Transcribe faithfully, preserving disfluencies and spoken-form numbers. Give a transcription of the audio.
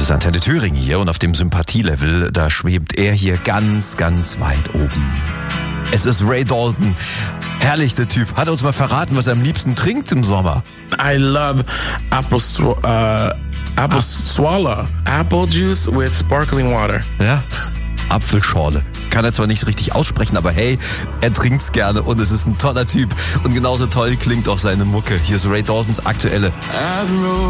ist Antenne Thüringen hier und auf dem Sympathielevel, da schwebt er hier ganz, ganz weit oben. Es ist Ray Dalton. Herrlich, der Typ. Hat er uns mal verraten, was er am liebsten trinkt im Sommer. I love apple, sw- uh, apple ah. swallow. Apple juice with sparkling water. Ja, Apfelschorle. Kann er zwar nicht richtig aussprechen, aber hey, er trinkt's gerne und es ist ein toller Typ. Und genauso toll klingt auch seine Mucke. Hier ist Ray Daltons aktuelle Admiral.